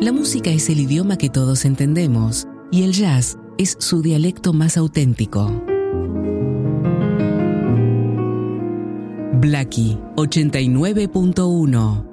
La música es el idioma que todos entendemos y el jazz es su dialecto más auténtico. Blackie 89.1